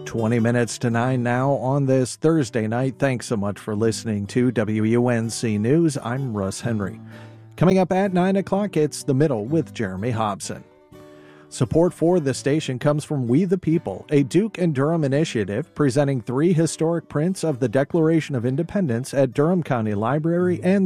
20 minutes to 9 now on this Thursday night. Thanks so much for listening to WUNC News. I'm Russ Henry. Coming up at 9 o'clock, it's The Middle with Jeremy Hobson. Support for the station comes from We the People, a Duke and Durham initiative presenting 3 historic prints of the Declaration of Independence at Durham County Library and